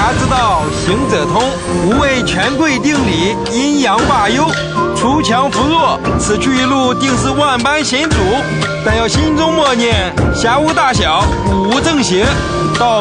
家之道，行者通。无为权贵定理，阴阳罢优。锄强扶弱，此去一路定是万般险阻。但要心中默念：侠无大小，武无正邪。道